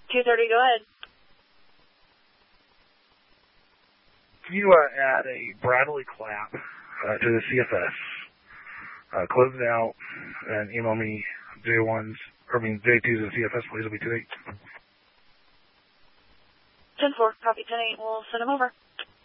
2:30, go ahead. Can you add a Bradley clap to the CFS, close it out, and email me J2s and CFS, please? It'll be 2-8. 10-4, copy 10-8. We'll send them over.